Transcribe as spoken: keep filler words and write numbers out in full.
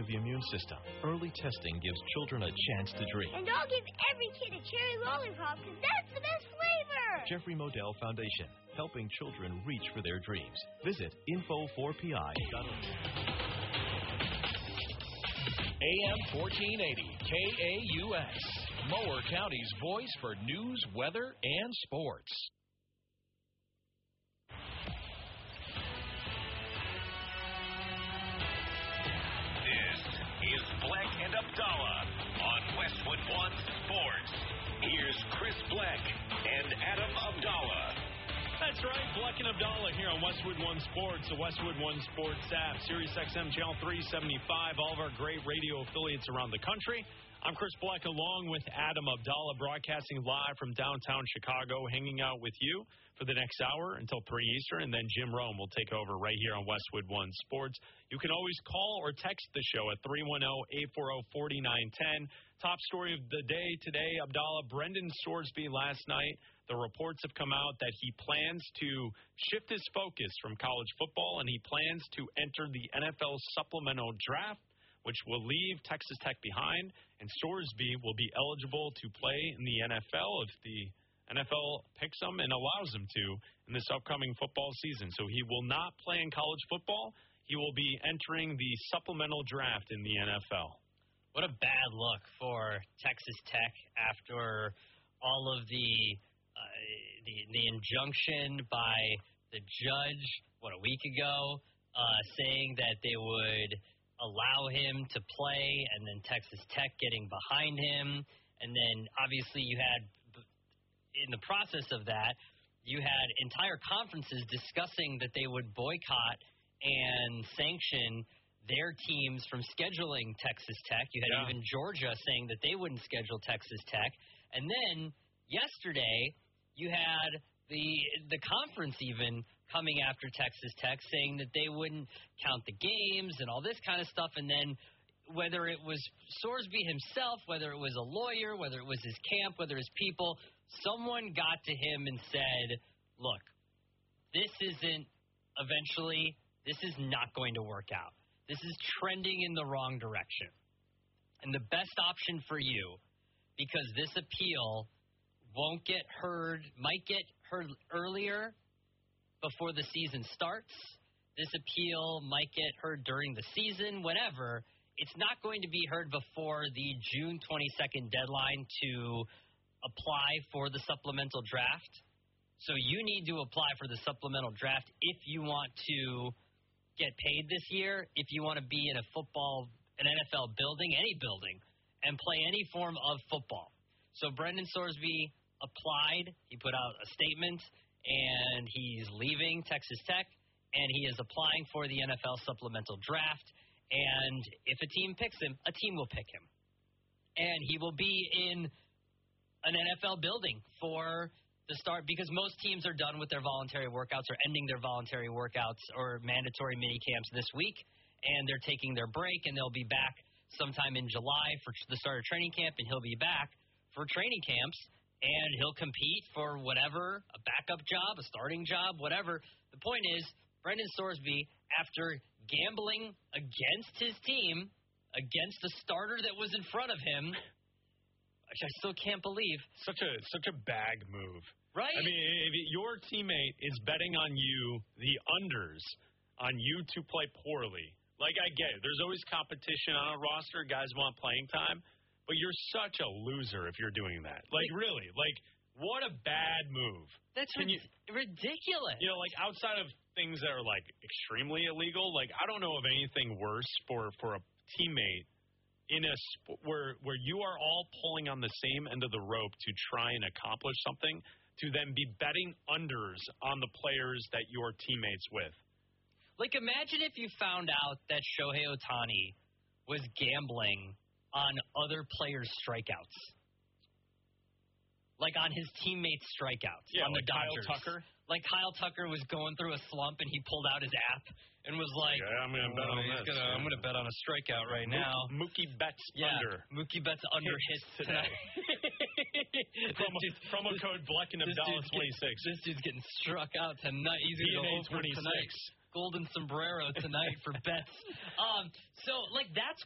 the immune system. Early testing gives children a chance to dream. And I'll give every kid a cherry lollipop because that's the best flavor. Jeffrey Modell Foundation, helping children reach for their dreams. Visit info four p i dot org. A M fourteen eighty K A U S, Mower County's voice for news, weather, and sports. This is Black and Abdallah on Westwood One Sports. Here's Chris Black and Adam Abdallah. That's right, Black and Abdallah here on Westwood One Sports, the Westwood One Sports app, Sirius X M Channel three seventy-five, all of our great radio affiliates around the country. I'm Chris Black along with Adam Abdallah, broadcasting live from downtown Chicago, hanging out with you for the next hour until three Eastern, and then Jim Rome will take over right here on Westwood One Sports. You can always call or text the show at three one zero, eight four zero, four nine one zero. Top story of the day today, Abdallah, Brendan Sorsby last night. The reports have come out that he plans to shift his focus from college football, and he plans to enter the N F L supplemental draft, which will leave Texas Tech behind, and Sorsby will be eligible to play in the N F L if the N F L picks him and allows him to in this upcoming football season. So he will not play in college football. He will be entering the supplemental draft in the N F L. What a bad look for Texas Tech after all of the uh, the, the injunction by the judge, what, a week ago, uh, saying that they would allow him to play, and then Texas Tech getting behind him. And then, obviously, you had, in the process of that, you had entire conferences discussing that they would boycott and sanction their teams from scheduling Texas Tech. You had yeah. even Georgia saying that they wouldn't schedule Texas Tech. And then, yesterday, you had the the conference even coming after Texas Tech, saying that they wouldn't count the games and all this kind of stuff. And then whether it was Sorsby himself, whether it was a lawyer, whether it was his camp, whether his people, someone got to him and said, look, this isn't eventually, this is not going to work out. This is trending in the wrong direction. And the best option for you, because this appeal won't get heard, might get heard earlier before the season starts. This appeal might get heard during the season, whenever. It's not going to be heard before the June twenty-second deadline to apply for the supplemental draft. So you need to apply for the supplemental draft if you want to get paid this year, if you want to be in a football, an N F L building, any building, and play any form of football. So Brendan Sorsby applied. He put out a statement, and he's leaving Texas Tech, and he is applying for the N F L supplemental draft. And if a team picks him, a team will pick him. And he will be in an N F L building for the start, because most teams are done with their voluntary workouts or ending their voluntary workouts or mandatory mini camps this week, and they're taking their break, and they'll be back sometime in July for the start of training camp, and he'll be back for training camps, and he'll compete for whatever, a backup job, a starting job, whatever. The point is, Brendan Sorsby, after gambling against his team, against the starter that was in front of him, which I still can't believe. Such a such a bag move. Right? I mean, if your teammate is betting on you, the unders, on you to play poorly, like I get it. There's always competition on a roster. Guys want playing time. But you're such a loser if you're doing that. Like, really. Like, what a bad move. That's Can rid- you, ridiculous. You know, like, outside of things that are, like, extremely illegal, like, I don't know of anything worse for, for a teammate in a sp- where where you are all pulling on the same end of the rope to try and accomplish something, to then be betting unders on the players that you're teammates with. Like, imagine if you found out that Shohei Ohtani was gambling on other players' strikeouts. Like on his teammates' strikeouts yeah, on like the Dodgers. Kyle Tucker? Like Kyle Tucker was going through a slump, and he pulled out his app and was like, yeah, I'm going to bet oh, on this. Gonna, yeah. I'm going to bet on a strikeout right Mookie, now. Mookie bets yeah, under. Mookie bets under hits today. promo, promo code Black and Abdallah twenty-six. This dude's getting struck out tonight. He's going to go over tonight. Golden sombrero tonight for bets. Um, so, like, that's